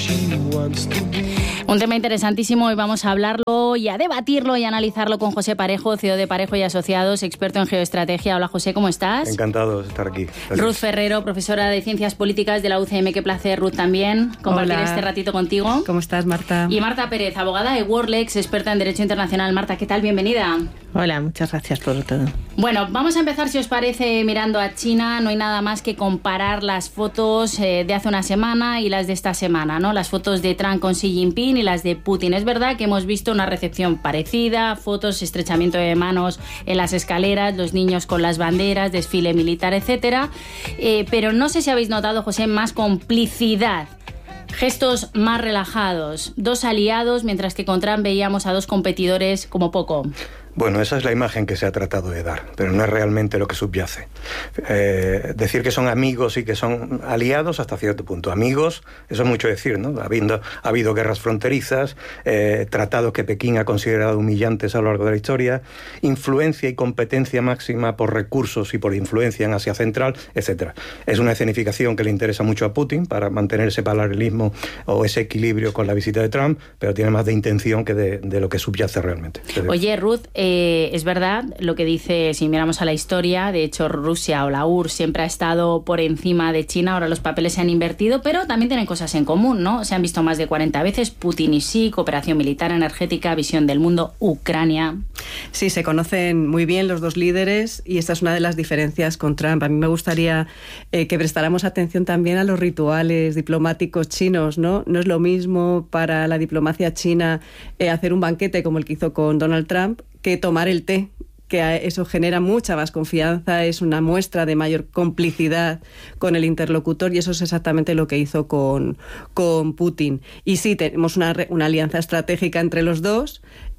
Un tema interesantísimo y vamos a hablarlo y a debatirlo y a analizarlo con José Parejo, CEO de Parejo y Asociados, experto en geoestrategia. Hola José, ¿cómo estás? Encantado de estar aquí. Gracias. Ruth Ferrero, profesora de Ciencias Políticas de la UCM. Qué placer, Ruth, también compartir este ratito contigo. ¿Cómo estás, Marta? Y Marta Pérez, abogada de Worlex, experta en Derecho Internacional. Marta, ¿qué tal? Bienvenida. Hola, muchas gracias por todo. Bueno, vamos a empezar, si os parece, mirando a China. No hay nada más que comparar las fotos de hace una semana y las de esta semana, ¿no? Las fotos de Trump con Xi Jinping y las de Putin. Es verdad que hemos visto una recepción parecida, fotos, estrechamiento de manos en las escaleras, los niños con las banderas, desfile militar, etcétera. Pero no sé si habéis notado, José, más complicidad. Gestos más relajados, dos aliados, mientras que con Trump veíamos a dos competidores como poco. Bueno, esa es la imagen que se ha tratado de dar, pero no es realmente lo que subyace. Decir que son amigos y que son aliados hasta cierto punto. Amigos, eso es mucho decir, ¿no? Ha habido guerras fronterizas, tratados que Pekín ha considerado humillantes a lo largo de la historia, influencia y competencia máxima por recursos y por influencia en Asia Central, etc. Es una escenificación que le interesa mucho a Putin para mantener ese paralelismo o ese equilibrio con la visita de Trump, pero tiene más de intención que de lo que subyace realmente. Oye, Ruth, es verdad lo que dice, si miramos a la historia, de hecho Rusia o la URSS siempre ha estado por encima de China, ahora los papeles se han invertido, pero también tienen cosas en común, ¿no? Se han visto más de 40 veces, Putin y Xi, cooperación militar, energética, visión del mundo, Ucrania. Sí, se conocen muy bien los dos líderes y esta es una de las diferencias con Trump. A mí me gustaría que prestáramos atención también a los rituales diplomáticos chinos, ¿no? No es lo mismo para la diplomacia china hacer un banquete como el que hizo con Donald Trump que tomar el té, que eso genera mucha más confianza, es una muestra de mayor complicidad con el interlocutor y eso es exactamente lo que hizo con Putin. Y sí, tenemos una alianza estratégica entre los dos,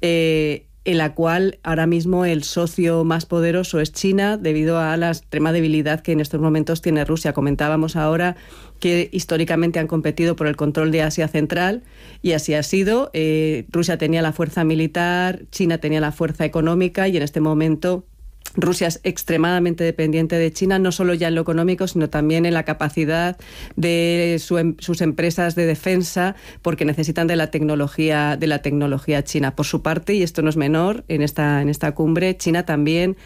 en la cual ahora mismo el socio más poderoso es China debido a la extrema debilidad que en estos momentos tiene Rusia. Comentábamos ahora que históricamente han competido por el control de Asia Central y así ha sido. Rusia tenía la fuerza militar, China tenía la fuerza económica y en este momento Rusia es extremadamente dependiente de China, no solo ya en lo económico, sino también en la capacidad de sus empresas de defensa, porque necesitan de la tecnología china. Por su parte, y esto no es menor, en esta cumbre, China también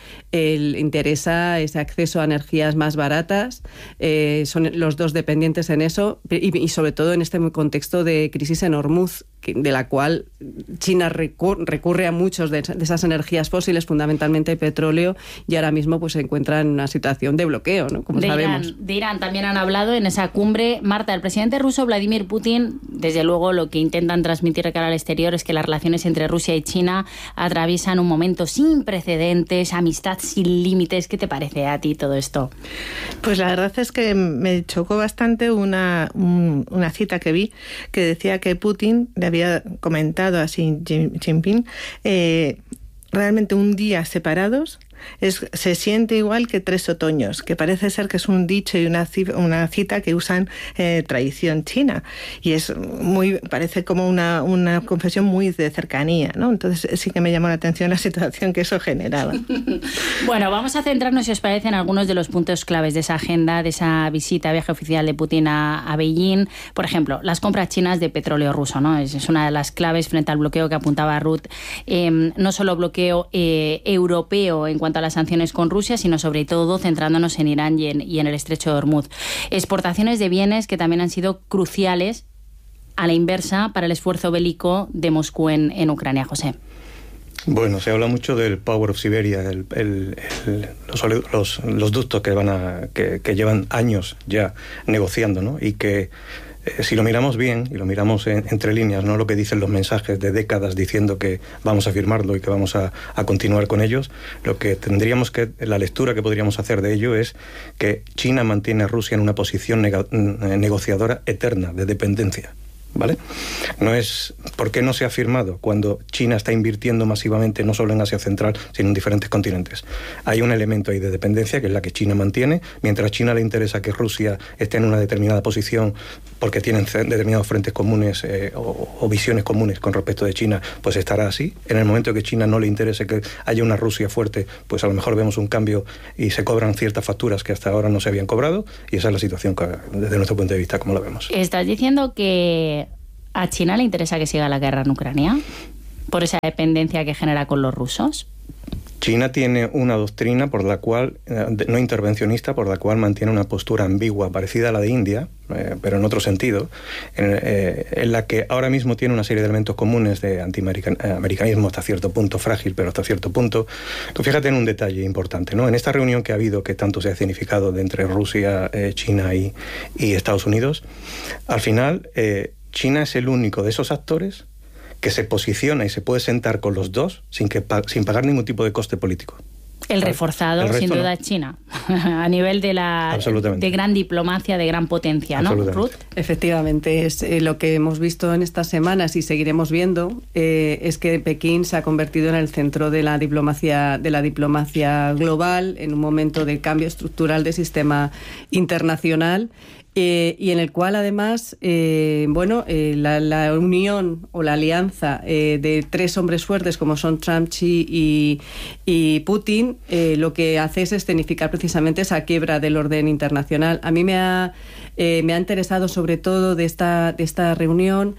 interesa ese acceso a energías más baratas. Son los dos dependientes en eso, y sobre todo en este contexto de crisis en Hormuz, de la cual China recurre a muchos de esas energías fósiles, fundamentalmente petróleo, y ahora mismo pues se encuentra en una situación de bloqueo, ¿no? Como sabemos. De Irán también han hablado en esa cumbre. Marta, el presidente ruso Vladimir Putin, desde luego lo que intentan transmitir de cara al exterior es que las relaciones entre Rusia y China atraviesan un momento sin precedentes, amistad sin límites. ¿Qué te parece a ti todo esto? Pues la verdad es que me chocó bastante una cita que vi que decía que Putin le había comentado a Xi Jinping realmente un día separados se siente igual que 3 otoños, que parece ser que es un dicho y una cita que usan tradición china, y parece como una confesión muy de cercanía, ¿no? Entonces sí que me llamó la atención la situación que eso generaba. Bueno, vamos a centrarnos, si os parece, en algunos de los puntos claves de esa agenda, de esa viaje oficial de Putin a Beijing. Por ejemplo, las compras chinas de petróleo ruso, ¿no? Es una de las claves frente al bloqueo que apuntaba Ruth. No solo bloqueo europeo en cuanto a las sanciones con Rusia, sino sobre todo centrándonos en Irán y en el estrecho de Hormuz. Exportaciones de bienes que también han sido cruciales a la inversa para el esfuerzo bélico de Moscú en Ucrania, José. Bueno, se habla mucho del Power of Siberia, los ductos que llevan años ya negociando, ¿no? Y que si lo miramos bien y lo miramos entre líneas, no lo que dicen los mensajes de décadas diciendo que vamos a firmarlo y que vamos a continuar con ellos, la lectura que podríamos hacer de ello es que China mantiene a Rusia en una posición negociadora eterna de dependencia. ¿Vale? ¿Por qué no se ha firmado cuando China está invirtiendo masivamente no solo en Asia Central, sino en diferentes continentes? Hay un elemento ahí de dependencia que es la que China mantiene. Mientras a China le interesa que Rusia esté en una determinada posición porque tienen determinados frentes comunes o visiones comunes con respecto de China, pues estará así. En el momento que China no le interese que haya una Rusia fuerte, pues a lo mejor vemos un cambio y se cobran ciertas facturas que hasta ahora no se habían cobrado, y esa es la situación desde nuestro punto de vista, como lo vemos. Estás diciendo que ¿A China le interesa que siga la guerra en Ucrania por esa dependencia que genera con los rusos? China tiene una doctrina por la cual, no intervencionista, por la cual mantiene una postura ambigua, parecida a la de India, pero en otro sentido, en la que ahora mismo tiene una serie de elementos comunes de antiamericanismo hasta cierto punto, frágil, pero hasta cierto punto. Tú fíjate en un detalle importante, ¿no? En esta reunión que ha habido, que tanto se ha significado de entre Rusia, China y Estados Unidos, al final China es el único de esos actores que se posiciona y se puede sentar con los dos sin pagar ningún tipo de coste político. El reforzado, sin duda, es China, a nivel de gran diplomacia, de gran potencia, ¿no, Ruth? Efectivamente, es lo que hemos visto en estas semanas y seguiremos viendo, es que Pekín se ha convertido en el centro de la diplomacia global, en un momento de cambio estructural del sistema internacional. Y en el cual además la unión o la alianza de tres hombres fuertes como son Trump, Xi y Putin, lo que hace es escenificar precisamente esa quiebra del orden internacional. A mí me ha interesado sobre todo de esta reunión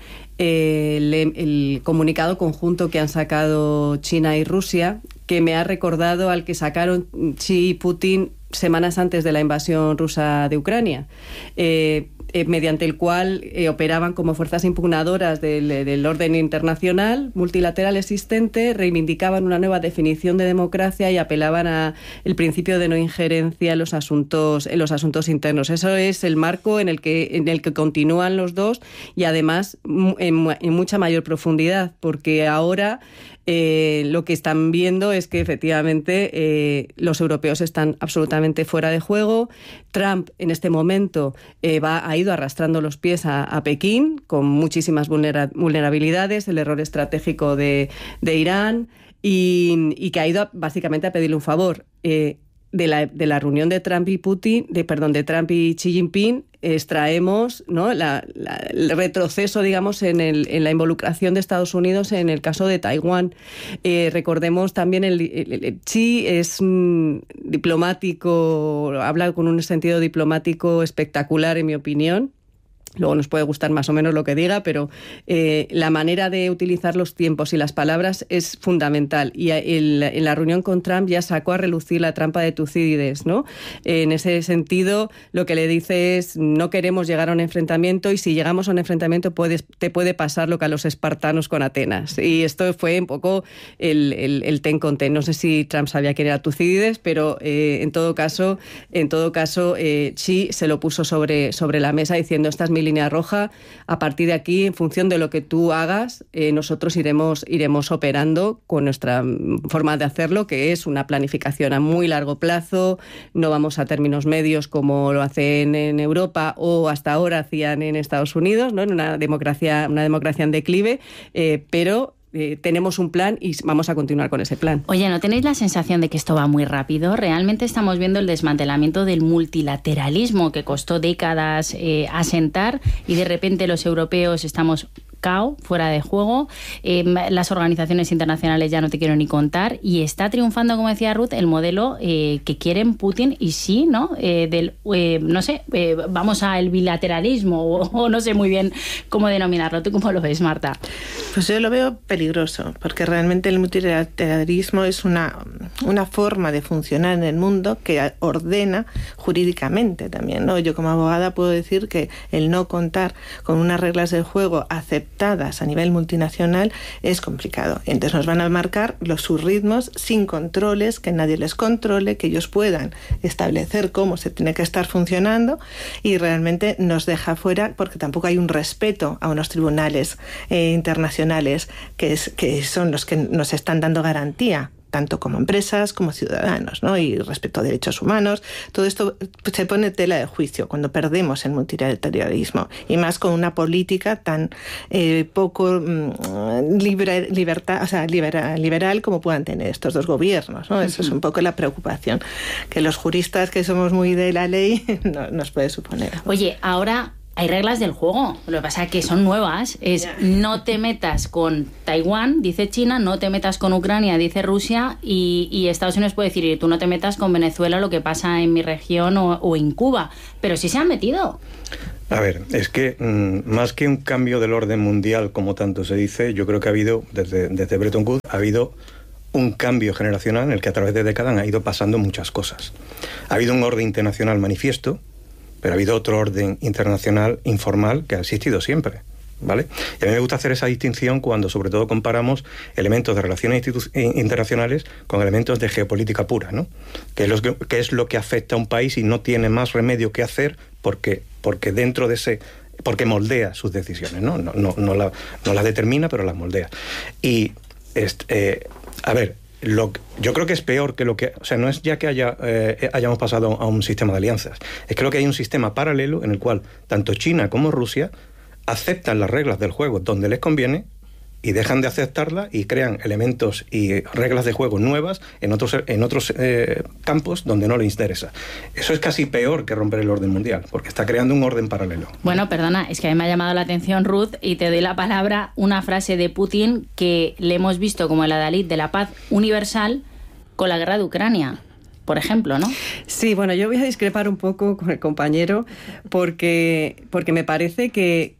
el comunicado conjunto que han sacado China y Rusia, que me ha recordado al que sacaron Xi y Putin semanas antes de la invasión rusa de Ucrania, mediante el cual operaban como fuerzas impugnadoras del orden internacional multilateral existente, reivindicaban una nueva definición de democracia y apelaban a el principio de no injerencia en los asuntos internos. Eso es el marco en el que continúan los dos, y además en mucha mayor profundidad, porque ahora lo que están viendo es que efectivamente los europeos están absolutamente fuera de juego. Trump en este momento ha ido arrastrando los pies a Pekín con muchísimas vulnerabilidades, el error estratégico de Irán, y que ha ido básicamente a pedirle un favor. De la reunión de Trump y de Trump y Xi Jinping extraemos, ¿no?, el retroceso, digamos, en la involucración de Estados Unidos en el caso de Taiwán. Recordemos también Xi es diplomático, habla con un sentido diplomático espectacular, en mi opinión. Luego nos puede gustar más o menos lo que diga, pero la manera de utilizar los tiempos y las palabras es fundamental. Y en la reunión con Trump ya sacó a relucir la trampa de Tucídides, ¿no? En ese sentido, lo que le dice es: no queremos llegar a un enfrentamiento, y si llegamos a un enfrentamiento te puede pasar lo que a los espartanos con Atenas. Y esto fue un poco el ten con ten. No sé si Trump sabía quién era Tucídides, pero en todo caso, Xi se lo puso sobre la mesa diciendo: esta es mi línea roja, a partir de aquí, en función de lo que tú hagas, nosotros iremos operando con nuestra forma de hacerlo, que es una planificación a muy largo plazo. No vamos a términos medios como lo hacen en Europa o hasta ahora hacían en Estados Unidos, ¿no?, en una democracia en declive, pero tenemos un plan y vamos a continuar con ese plan. Oye, ¿no tenéis la sensación de que esto va muy rápido? Realmente estamos viendo el desmantelamiento del multilateralismo que costó décadas asentar, y de repente los europeos estamos fuera de juego, las organizaciones internacionales ya no te quiero ni contar, y está triunfando, como decía Ruth, el modelo que quieren Putin y Xi, ¿no? Vamos al bilateralismo, o no sé muy bien cómo denominarlo. ¿Tú cómo lo ves, Marta? Pues yo lo veo peligroso, porque realmente el multilateralismo es una forma de funcionar en el mundo que ordena jurídicamente también, ¿no? Yo como abogada puedo decir que el no contar con unas reglas del juego aceptadas a nivel multinacional es complicado. Entonces nos van a marcar sus ritmos sin controles, que nadie les controle, que ellos puedan establecer cómo se tiene que estar funcionando, y realmente nos deja fuera porque tampoco hay un respeto a unos tribunales internacionales que son los que nos están dando garantía, tanto como empresas como ciudadanos, ¿no? Y respecto a derechos humanos. Todo esto se pone tela de juicio cuando perdemos el multilateralismo, y más con una política tan poco liberal como puedan tener estos dos gobiernos, ¿no? Eso es un poco la preocupación que los juristas, que somos muy de la ley, nos puede suponer. Oye, ahora hay reglas del juego, lo que pasa es que son nuevas. No te metas con Taiwán, dice China, no te metas con Ucrania, dice Rusia, y Estados Unidos puede decir: tú no te metas con Venezuela, lo que pasa en mi región o en Cuba. Pero sí se han metido. A ver, es que más que un cambio del orden mundial, como tanto se dice, yo creo que ha habido, desde Bretton Woods, ha habido un cambio generacional en el que a través de décadas han ido pasando muchas cosas. Ha habido un orden internacional manifiesto, pero ha habido otro orden internacional informal que ha existido siempre, ¿vale? Y a mí me gusta hacer esa distinción cuando sobre todo comparamos elementos de relaciones internacionales con elementos de geopolítica pura, ¿no? Que es lo que afecta a un país y no tiene más remedio que hacer porque dentro de ese... porque moldea sus decisiones, ¿no? No las determina, pero las moldea. Y, a ver, yo creo que es peor que lo que... O sea, no es ya que hayamos pasado a un sistema de alianzas. Es que lo que hay un sistema paralelo en el cual tanto China como Rusia aceptan las reglas del juego donde les conviene y dejan de aceptarlas y crean elementos y reglas de juego nuevas en otros campos donde no les interesa. Eso es casi peor que romper el orden mundial, porque está creando un orden paralelo. Bueno, perdona, es que a mí me ha llamado la atención, Ruth, y te doy la palabra, una frase de Putin que le hemos visto como el adalid de la paz universal con la guerra de Ucrania, por ejemplo, ¿no? Sí, bueno, yo voy a discrepar un poco con el compañero porque me parece que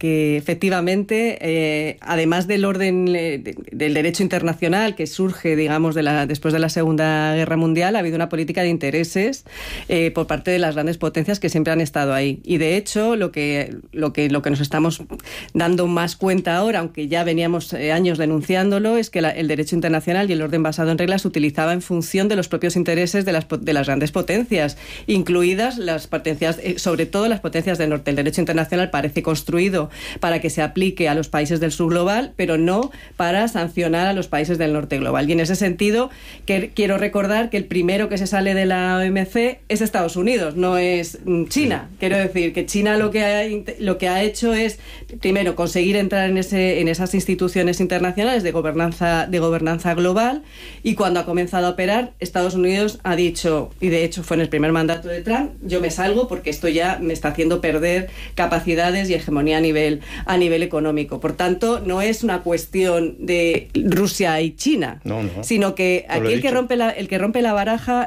efectivamente, además del orden del derecho internacional que surge, digamos, después de la Segunda Guerra Mundial, ha habido una política de intereses por parte de las grandes potencias que siempre han estado ahí. Y de hecho, lo que nos estamos dando más cuenta ahora, aunque ya veníamos años denunciándolo, es que el derecho internacional y el orden basado en reglas se utilizaba en función de los propios intereses de las grandes potencias, incluidas las potencias, sobre todo las potencias del norte. El derecho internacional parece construido para que se aplique a los países del sur global, pero no para sancionar a los países del norte global. Y en ese sentido, quiero recordar que el primero que se sale de la OMC es Estados Unidos, no es China. Quiero decir que China lo que ha hecho es, primero, conseguir entrar en esas instituciones internacionales de gobernanza global, y cuando ha comenzado a operar, Estados Unidos ha dicho, y de hecho fue en el primer mandato de Trump, yo me salgo porque esto ya me está haciendo perder capacidades y hegemonía a nivel económico. Por tanto, no es una cuestión de Rusia y China, sino que aquí el que rompe la baraja,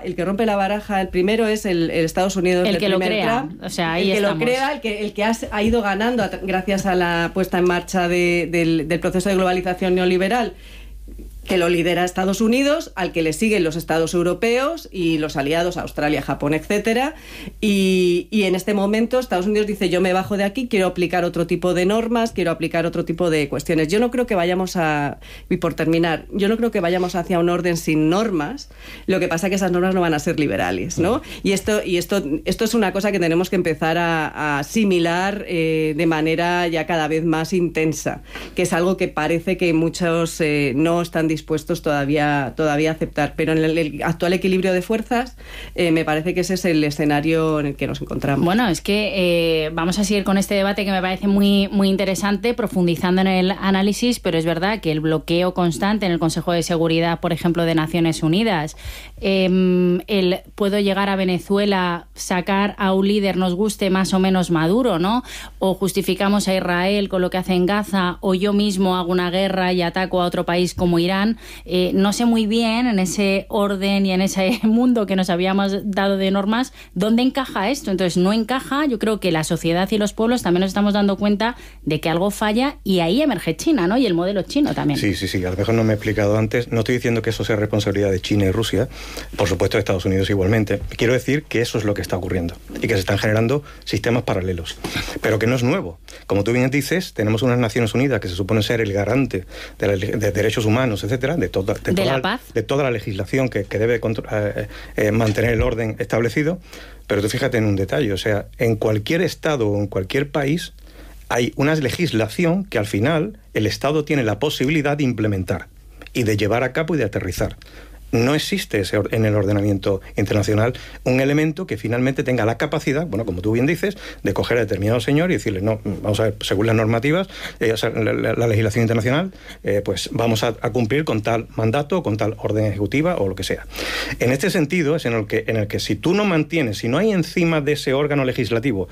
el primero es el Estados Unidos, el que lo crea, Trump, o sea, ahí el que estamos. lo crea, el que ha ido ganando gracias a la puesta en marcha del proceso de globalización neoliberal, que lo lidera Estados Unidos, al que le siguen los Estados europeos y los aliados, Australia, Japón, etcétera. Y en este momento Estados Unidos dice, yo me bajo de aquí, quiero aplicar otro tipo de normas, quiero aplicar otro tipo de cuestiones. Yo no creo que vayamos y por terminar, yo no creo que vayamos hacia un orden sin normas. Lo que pasa es que esas normas no van a ser liberales, ¿no? Y esto es una cosa que tenemos que empezar a asimilar de manera ya cada vez más intensa, que es algo que parece que muchos no están dispuestos todavía a aceptar, pero en el actual equilibrio de fuerzas me parece que ese es el escenario en el que nos encontramos. Bueno, es que vamos a seguir con este debate que me parece muy, muy interesante, profundizando en el análisis, pero es verdad que el bloqueo constante en el Consejo de Seguridad, por ejemplo, de Naciones Unidas, el puedo llegar a Venezuela, sacar a un líder, nos guste más o menos Maduro, ¿no? O justificamos a Israel con lo que hace en Gaza, o yo mismo hago una guerra y ataco a otro país como Irán. No sé muy bien en ese orden y en ese mundo que nos habíamos dado de normas dónde encaja esto. Entonces no encaja. Yo creo que la sociedad y los pueblos también nos estamos dando cuenta de que algo falla, y ahí emerge China, ¿no? Y el modelo chino también. Sí, a lo mejor no me he explicado antes. No estoy diciendo que eso sea responsabilidad de China y Rusia, por supuesto de Estados Unidos igualmente. Quiero decir que eso es lo que está ocurriendo y que se están generando sistemas paralelos, pero que no es nuevo. Como tú bien dices, tenemos unas Naciones Unidas que se supone ser el garante de derechos humanos, etcétera, de toda la legislación que debe mantener el orden establecido. Pero tú fíjate en un detalle, o sea, en cualquier estado o en cualquier país hay una legislación que al final el Estado tiene la posibilidad de implementar y de llevar a cabo y de aterrizar. No existe en el ordenamiento internacional un elemento que finalmente tenga la capacidad, bueno, como tú bien dices, de coger a determinado señor y decirle, no, vamos a ver, según las normativas, la legislación internacional, pues vamos a cumplir con tal mandato, con tal orden ejecutiva o lo que sea. En este sentido es en el que si tú no mantienes, si no hay encima de ese órgano legislativo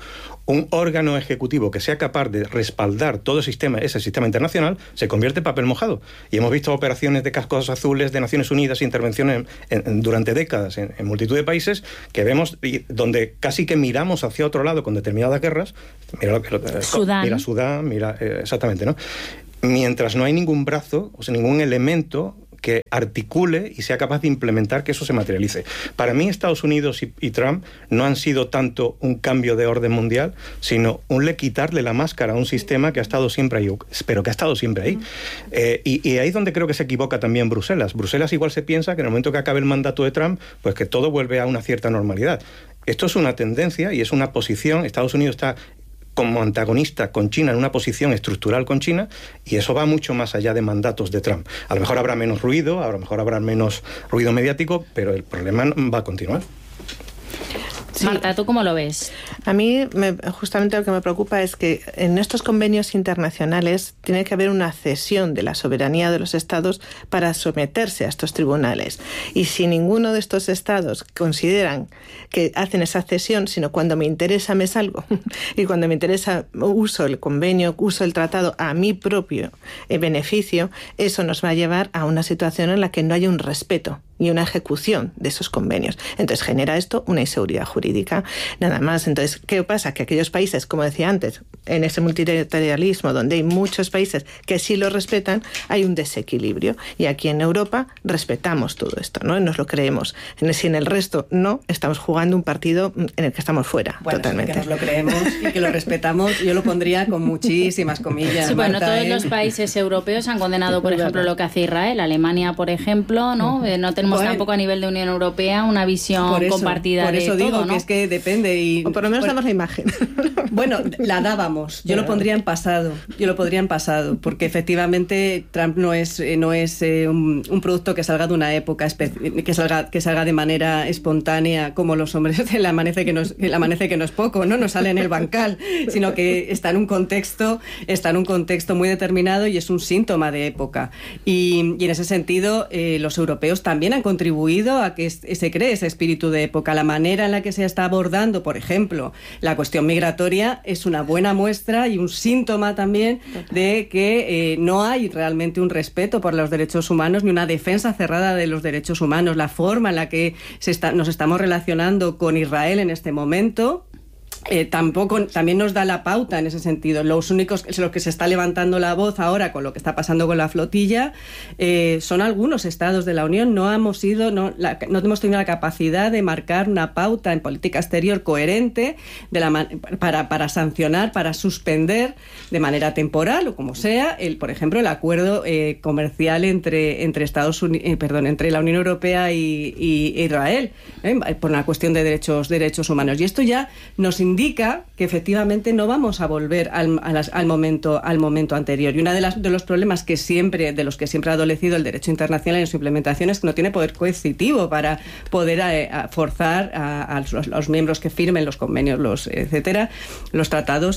un órgano ejecutivo que sea capaz de respaldar todo ese sistema internacional, se convierte en papel mojado. Y hemos visto operaciones de cascos azules de Naciones Unidas, intervenciones durante décadas en multitud de países que vemos donde casi que miramos hacia otro lado con determinadas guerras. Sudán. Mira Sudán, exactamente, ¿no? Mientras no hay ningún brazo, o sea, ningún elemento que articule y sea capaz de implementar que eso se materialice. Para mí, Estados Unidos y Trump no han sido tanto un cambio de orden mundial, sino quitarle la máscara a un sistema que ha estado siempre ahí, pero que ha estado siempre ahí. Y ahí es donde creo que se equivoca también Bruselas. Bruselas igual se piensa que en el momento que acabe el mandato de Trump, pues que todo vuelve a una cierta normalidad. Esto es una tendencia y es una posición. Estados Unidos está como antagonista con China en una posición estructural con China, y eso va mucho más allá de mandatos de Trump. A lo mejor habrá menos ruido, a lo mejor habrá menos ruido mediático, pero el problema va a continuar. Sí. Marta, ¿tú cómo lo ves? A mí justamente lo que me preocupa es que en estos convenios internacionales tiene que haber una cesión de la soberanía de los estados para someterse a estos tribunales. Y si ninguno de estos estados consideran que hacen esa cesión, sino cuando me interesa me salgo y cuando me interesa uso el convenio, uso el tratado a mi propio beneficio, eso nos va a llevar a una situación en la que no haya un respeto y una ejecución de esos convenios. Entonces genera esto una inseguridad jurídica, nada más. Entonces, ¿qué pasa? Que aquellos países, como decía antes, en ese multilateralismo donde hay muchos países que sí lo respetan, hay un desequilibrio. Y aquí en Europa respetamos todo esto, ¿no? Y nos lo creemos. Si en el resto no, estamos jugando un partido en el que estamos fuera, bueno, totalmente. Que nos lo creemos y que lo respetamos, yo lo pondría con muchísimas comillas. Sí, bueno, Marta, todos los países europeos han condenado, por ejemplo, lo que hace Israel. Alemania, por ejemplo, ¿no? No tenemos tampoco a nivel de Unión Europea una visión compartida de todo, ¿no? Por eso digo que es que depende. Y, o por lo menos damos la imagen. Bueno, la dábamos. Yo lo pondría en pasado. Porque efectivamente Trump no es un producto que salga de una época, que salga de manera espontánea, como los hombres el amanece que no es poco, ¿no? No sale en el bancal, sino que está en un contexto muy determinado y es un síntoma de época. Y en ese sentido, los europeos también han contribuido a que se cree ese espíritu de época. La manera en la que se está abordando, por ejemplo, la cuestión migratoria es una buena muestra y un síntoma también de que no hay realmente un respeto por los derechos humanos ni una defensa cerrada de los derechos humanos. La forma en la que nos estamos relacionando con Israel en este momento también nos da la pauta en ese sentido. Los que se está levantando la voz ahora con lo que está pasando con la flotilla son algunos estados de la Unión. No hemos tenido la capacidad de marcar una pauta en política exterior coherente para sancionar, para suspender de manera temporal o como sea, por ejemplo, el acuerdo comercial entre la Unión Europea y Israel por una cuestión de derechos humanos. Y esto ya nos indica que efectivamente no vamos a volver al momento anterior. Y uno de los problemas de los que siempre ha adolecido el derecho internacional en su implementación es que no tiene poder coercitivo para poder forzar a los miembros que firmen los convenios, los tratados,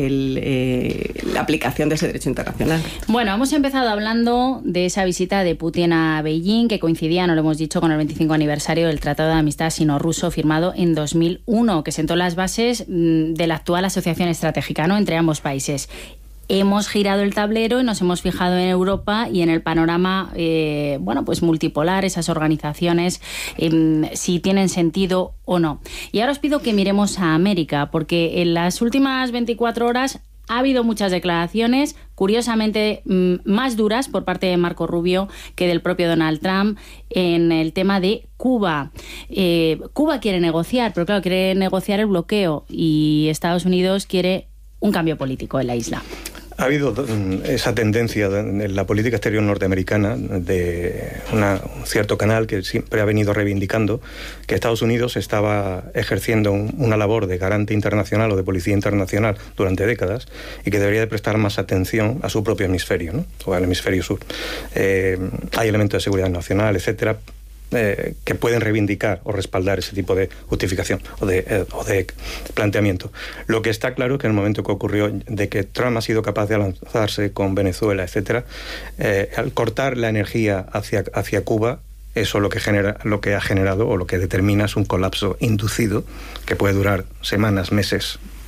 la aplicación de ese derecho internacional. Bueno, hemos empezado hablando de esa visita de Putin a Beijing, que coincidía, no lo hemos dicho, con el 25 aniversario del Tratado de Amistad Sino-Ruso firmado en 2001, que sentó las bases de la actual asociación estratégica, ¿no?, entre ambos países. Hemos girado el tablero y nos hemos fijado en Europa y en el panorama pues multipolar, esas organizaciones, si tienen sentido o no. Y ahora os pido que miremos a América, porque en las últimas 24 horas ha habido muchas declaraciones, curiosamente más duras por parte de Marco Rubio que del propio Donald Trump en el tema de Cuba. Cuba quiere negociar, pero claro, quiere negociar el bloqueo y Estados Unidos quiere un cambio político en la isla. Ha habido esa tendencia en la política exterior norteamericana de un cierto canal que siempre ha venido reivindicando que Estados Unidos estaba ejerciendo una labor de garante internacional o de policía internacional durante décadas y que debería de prestar más atención a su propio hemisferio, ¿no?, o al hemisferio sur. Hay elementos de seguridad nacional, etcétera, que pueden reivindicar o respaldar ese tipo de justificación o de planteamiento. Lo que está claro es que en el momento que ocurrió de que Trump ha sido capaz de lanzarse con Venezuela, etcétera, al cortar la energía hacia Cuba, eso lo que ha generado o lo que determina es un colapso inducido que puede durar semanas, meses,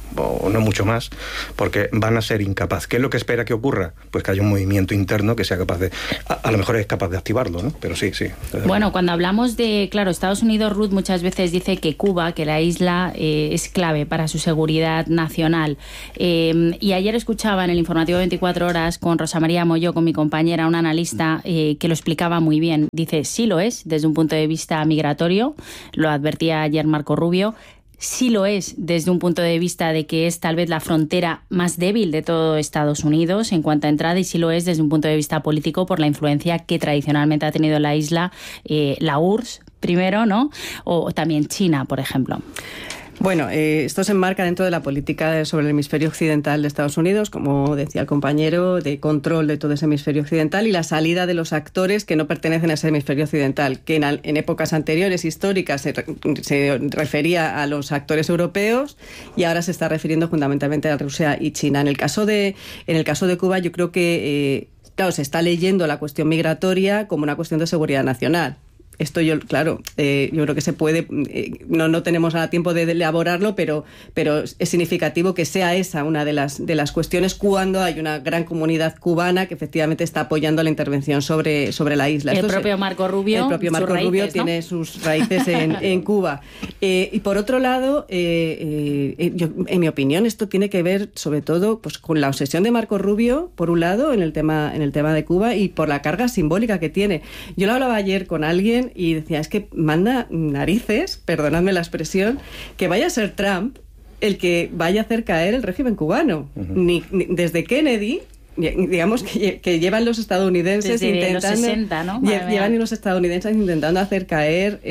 o no mucho más, porque van a ser incapaces. ¿Qué es lo que espera que ocurra? Pues que haya un movimiento interno que sea capaz de, a lo mejor es capaz de activarlo, ¿no? Pero sí. Bueno, cuando hablamos de, claro, Estados Unidos, Ruth muchas veces dice que Cuba, que la isla es clave para su seguridad nacional. Y ayer escuchaba en el informativo 24 horas con Rosa María Molló, con mi compañera, una analista que lo explicaba muy bien. Dice, sí lo es desde un punto de vista migratorio, lo advertía ayer Marco Rubio. Sí lo es desde un punto de vista de que es tal vez la frontera más débil de todo Estados Unidos en cuanto a entrada, y sí lo es desde un punto de vista político por la influencia que tradicionalmente ha tenido en la isla la URSS primero, ¿no? O también China, por ejemplo. Bueno, esto se enmarca dentro de la política sobre el hemisferio occidental de Estados Unidos, como decía el compañero, de control de todo ese hemisferio occidental y la salida de los actores que no pertenecen a ese hemisferio occidental, que en épocas anteriores históricas se refería a los actores europeos y ahora se está refiriendo fundamentalmente a Rusia y China. En el caso de Cuba, yo creo que claro, se está leyendo la cuestión migratoria como una cuestión de seguridad nacional. Esto yo creo que se puede, no tenemos ahora tiempo de elaborarlo, pero es significativo que sea esa una de las cuestiones cuando hay una gran comunidad cubana que efectivamente está apoyando la intervención sobre la isla. El propio Marco Rubio tiene sus raíces en Cuba. Y por otro lado, en mi opinión, esto tiene que ver sobre todo pues, con la obsesión de Marco Rubio, por un lado, en el tema de Cuba, y por la carga simbólica que tiene. Yo lo hablaba ayer con alguien y decía, es que manda narices, perdonadme la expresión, que vaya a ser Trump el que vaya a hacer caer el régimen cubano. Ni desde Kennedy, digamos que llevan los estadounidenses desde los 60, ¿no? Llevan los estadounidenses intentando hacer caer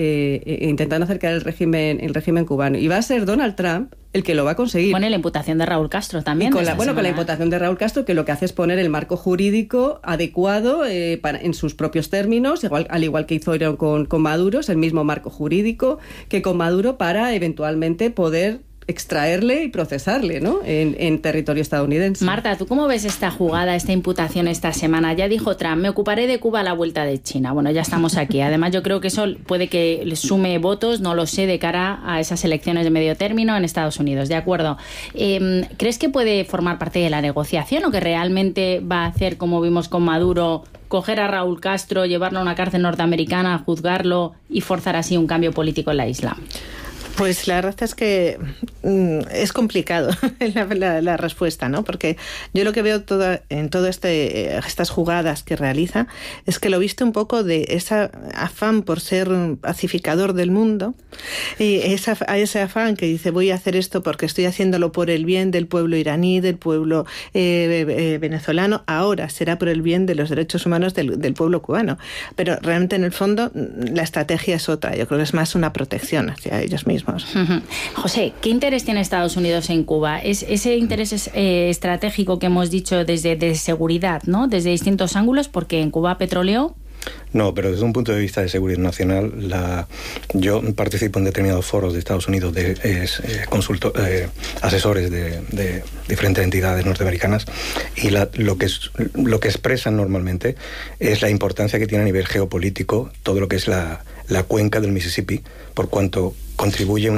el régimen cubano. Y va a ser Donald Trump el que lo va a conseguir. Pone la imputación de Raúl Castro también. Con la imputación de Raúl Castro, que lo que hace es poner el marco jurídico adecuado en sus propios términos, al igual que hizo con Maduro, es el mismo marco jurídico que con Maduro para eventualmente poder extraerle y procesarle, ¿no? en territorio estadounidense. Marta, ¿tú cómo ves esta jugada, esta imputación esta semana? Ya dijo Trump, me ocuparé de Cuba a la vuelta de China. Bueno, ya estamos aquí. Además, yo creo que eso puede que le sume votos, no lo sé, de cara a esas elecciones de medio término en Estados Unidos. ¿De acuerdo? ¿Crees que puede formar parte de la negociación o que realmente va a hacer, como vimos con Maduro, coger a Raúl Castro, llevarlo a una cárcel norteamericana, juzgarlo y forzar así un cambio político en la isla? Pues la verdad es que es complicado la respuesta, ¿no? Porque yo lo que veo en todo estas jugadas que realiza es que lo viste un poco de ese afán por ser pacificador del mundo, y ese afán que dice voy a hacer esto porque estoy haciéndolo por el bien del pueblo iraní, del pueblo venezolano, ahora será por el bien de los derechos humanos del pueblo cubano. Pero realmente en el fondo la estrategia es otra, yo creo que es más una protección hacia ellos mismos. José, ¿qué interés tiene Estados Unidos en Cuba? ¿Ese interés estratégico que hemos dicho de seguridad, ¿no? Desde distintos ángulos, porque en Cuba petróleo... No, pero desde un punto de vista de seguridad nacional, yo participo en determinados foros de Estados Unidos de asesores de diferentes entidades norteamericanas, y lo que expresan normalmente es la importancia que tiene a nivel geopolítico todo lo que es la cuenca del Mississippi, por cuanto contribuye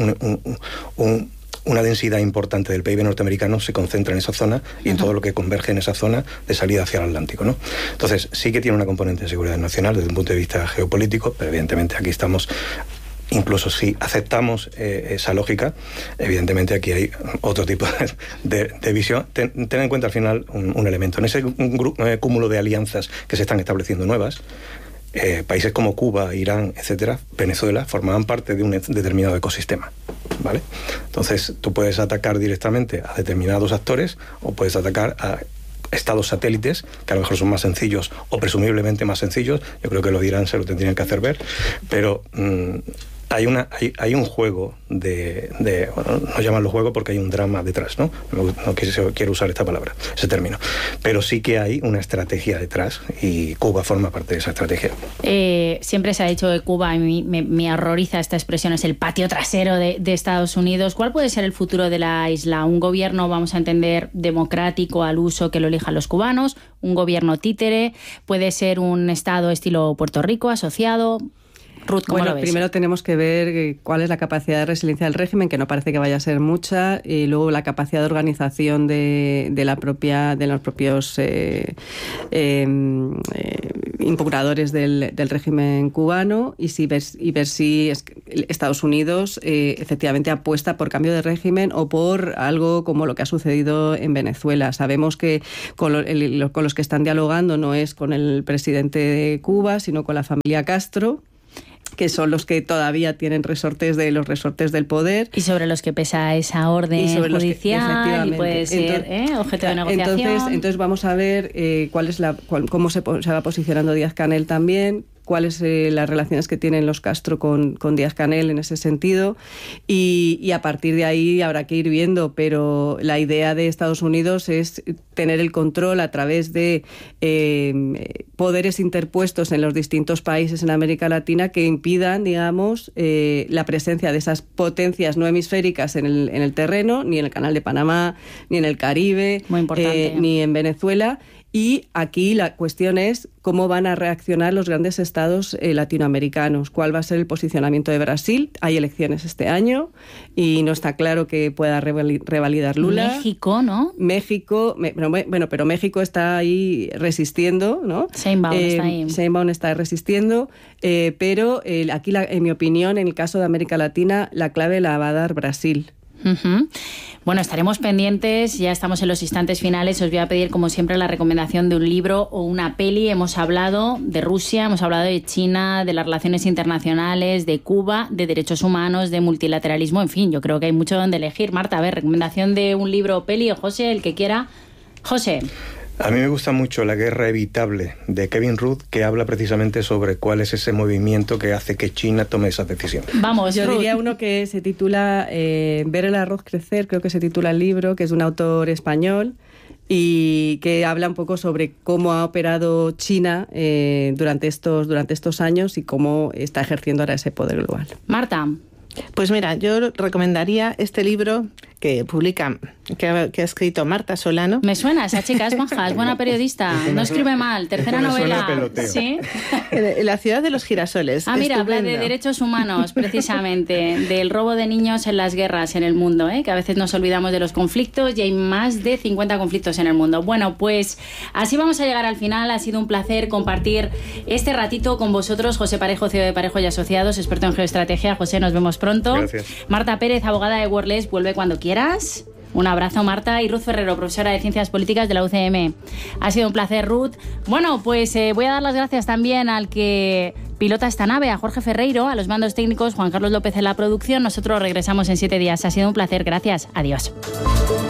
una densidad importante del PIB norteamericano se concentra en esa zona y en todo lo que converge en esa zona de salida hacia el Atlántico, ¿no? Entonces, sí que tiene una componente de seguridad nacional desde un punto de vista geopolítico, pero evidentemente aquí estamos, incluso si aceptamos esa lógica, evidentemente aquí hay otro tipo de visión. Ten en cuenta al final un elemento. En ese cúmulo de alianzas que se están estableciendo nuevas, países como Cuba, Irán, etcétera, Venezuela, formaban parte de un determinado ecosistema, ¿vale? Entonces, tú puedes atacar directamente a determinados actores o puedes atacar a estados satélites, que a lo mejor son más sencillos o presumiblemente más sencillos. Yo creo que lo de Irán se lo tendrían que hacer ver, pero hay un juego bueno, no llamarlo juego porque hay un drama detrás, ¿no? No quiero usar esta palabra, ese término. Pero sí que hay una estrategia detrás y Cuba forma parte de esa estrategia. Siempre se ha dicho que Cuba, a mí me horroriza esta expresión, es el patio trasero de Estados Unidos. ¿Cuál puede ser el futuro de la isla? ¿Un gobierno, vamos a entender, democrático al uso que lo elijan los cubanos? ¿Un gobierno títere? ¿Puede ser un estado estilo Puerto Rico asociado? Ruth, ¿cómo lo ves? Primero tenemos que ver cuál es la capacidad de resiliencia del régimen, que no parece que vaya a ser mucha, y luego la capacidad de organización de los propios impugnadores del régimen cubano, y ver si Estados Unidos efectivamente apuesta por cambio de régimen o por algo como lo que ha sucedido en Venezuela. Sabemos que con los que están dialogando no es con el presidente de Cuba, sino con la familia Castro, que son los que todavía tienen resortes del poder. Y sobre los que pesa esa orden judicial y puede ser objeto de negociación. Entonces vamos a ver cómo se va posicionando Díaz-Canel también, cuáles las relaciones que tienen los Castro con Díaz-Canel en ese sentido, y a partir de ahí habrá que ir viendo, pero la idea de Estados Unidos es tener el control a través de poderes interpuestos en los distintos países en América Latina que impidan, digamos, la presencia de esas potencias no hemisféricas en el terreno, ni en el Canal de Panamá, ni en el Caribe, muy importante, ni en Venezuela. Y aquí la cuestión es cómo van a reaccionar los grandes estados latinoamericanos, cuál va a ser el posicionamiento de Brasil. Hay elecciones este año y no está claro que pueda revalidar Lula. México, ¿no? Pero México está ahí resistiendo, ¿no? Sheinbaum está ahí. Sheinbaum está resistiendo, pero aquí, en mi opinión, en el caso de América Latina, la clave la va a dar Brasil. Uh-huh. Bueno, estaremos pendientes, ya estamos en los instantes finales. Os voy a pedir, como siempre, la recomendación de un libro o una peli. Hemos hablado de Rusia, hemos hablado de China, de las relaciones internacionales, de Cuba, de derechos humanos, de multilateralismo, en fin, yo creo que hay mucho donde elegir. Marta, a ver, recomendación de un libro o peli, o José, el que quiera. José. A mí me gusta mucho La guerra evitable, de Kevin Rudd, que habla precisamente sobre cuál es ese movimiento que hace que China tome esa decisión. Vamos, yo Ruth. diría uno que se titula Ver el arroz crecer, creo que se titula el libro, que es de un autor español y que habla un poco sobre cómo ha operado China durante estos años y cómo está ejerciendo ahora ese poder global. Marta. Pues mira, yo recomendaría este libro que ha escrito Marta Solano. Me suena, esa chica es maja, es buena periodista, no escribe mal, tercera novela. ¿Sí? La ciudad de los girasoles. Mira, habla de derechos humanos, precisamente, del robo de niños en las guerras en el mundo, que a veces nos olvidamos de los conflictos y hay más de 50 conflictos en el mundo. Bueno, pues así vamos a llegar al final. Ha sido un placer compartir este ratito con vosotros. José Parejo, CEO de Parejo y Asociados, experto en geoestrategia. José, nos vemos pronto. Gracias. Marta Pérez, abogada de Wordless, vuelve cuando quieras. Un abrazo, Marta. Y Ruth Ferrero, profesora de Ciencias Políticas de la UCM. Ha sido un placer, Ruth. Bueno, pues voy a dar las gracias también al que pilota esta nave, a Jorge Ferreiro, a los mandos técnicos, Juan Carlos López en la producción. Nosotros regresamos en 7 días. Ha sido un placer. Gracias. Adiós.